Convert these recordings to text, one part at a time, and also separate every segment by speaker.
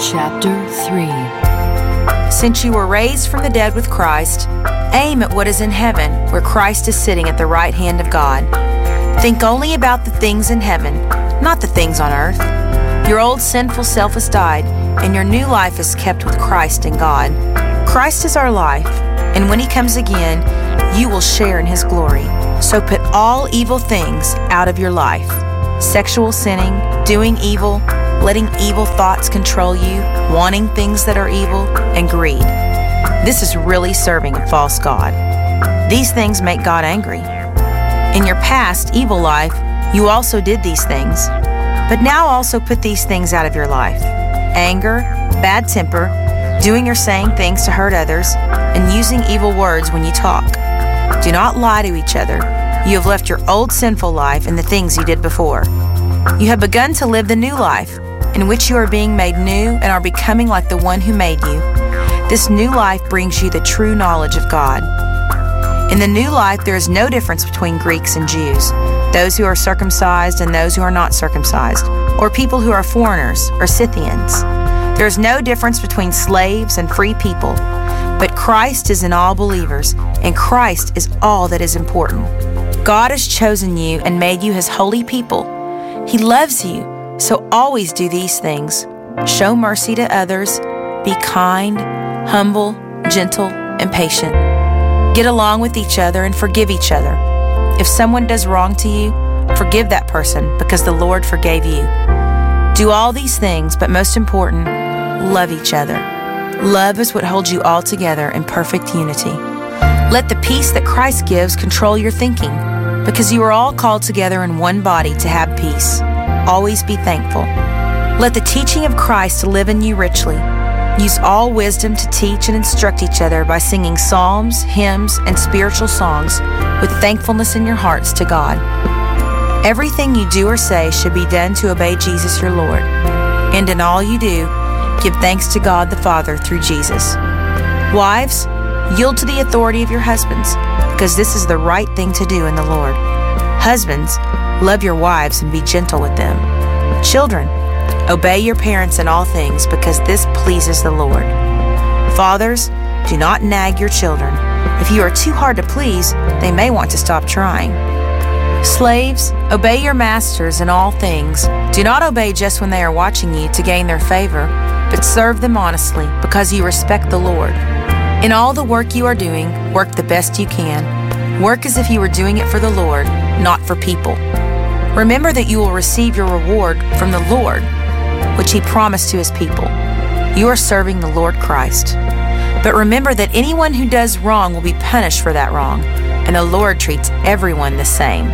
Speaker 1: Chapter 3. Since you were raised from the dead with Christ, aim at what is in heaven, where Christ is sitting at the right hand of God. Think only about the things in heaven, not the things on earth. Your old sinful self has died, and your new life is kept with Christ in God. Christ is our life, and when He comes again, you will share in His glory. So put all evil things out of your life. Sexual sinning, doing evil, letting evil thoughts control you, wanting things that are evil, and greed. This is really serving a false god. These things make God angry. In your past evil life, you also did these things. But now also put these things out of your life: anger, bad temper, doing or saying things to hurt others, and using evil words when you talk. Do not lie to each other. You have left your old sinful life and the things you did before. You have begun to live the new life, in which you are being made new and are becoming like the one who made you. This new life brings you the true knowledge of God. In the new life, there is no difference between Greeks and Jews, those who are circumcised and those who are not circumcised, or people who are foreigners or Scythians. There is no difference between slaves and free people, but Christ is in all believers, and Christ is all that is important. God has chosen you and made you His holy people. He loves you, so always do these things. Show mercy to others, be kind, humble, gentle, and patient. Get along with each other and forgive each other. If someone does wrong to you, forgive that person because the Lord forgave you. Do all these things, but most important, love each other. Love is what holds you all together in perfect unity. Let the peace that Christ gives control your thinking, because you are all called together in one body to have peace. Always be thankful. Let the teaching of Christ live in you richly. Use all wisdom to teach and instruct each other by singing psalms, hymns, and spiritual songs with thankfulness in your hearts to God. Everything you do or say should be done to obey Jesus your Lord. And in all you do, give thanks to God the Father through Jesus. Wives, yield to the authority of your husbands, because this is the right thing to do in the Lord. Husbands, love your wives and be gentle with them. Children, obey your parents in all things, because this pleases the Lord. Fathers, do not nag your children. If you are too hard to please, they may want to stop trying. Slaves, obey your masters in all things. Do not obey just when they are watching you to gain their favor, but serve them honestly, because you respect the Lord. In all the work you are doing, work the best you can. Work as if you were doing it for the Lord, not for people. Remember that you will receive your reward from the Lord, which He promised to His people. You are serving the Lord Christ. But remember that anyone who does wrong will be punished for that wrong, and the Lord treats everyone the same.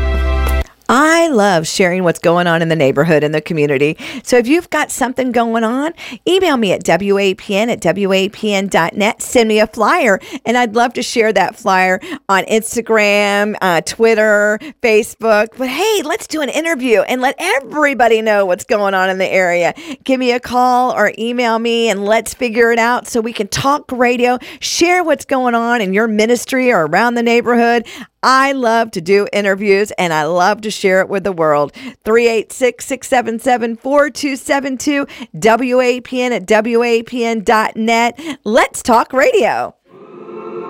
Speaker 2: I love sharing what's going on in the neighborhood and the community. So if you've got something going on, email me at wapn@wapn.net. Send me a flyer, and I'd love to share that flyer on Instagram, Twitter, Facebook. But hey, let's do an interview and let everybody know what's going on in the area. Give me a call or email me, and let's figure it out so we can talk radio, share what's going on in your ministry or around the neighborhood. I love to do interviews, and I love to share it with the world. 386-677-4272, WAPN@WAPN.net. Let's talk radio.